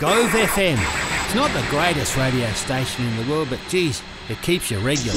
Gove FM. It's not the greatest radio station in the world, but geez, it keeps you regular.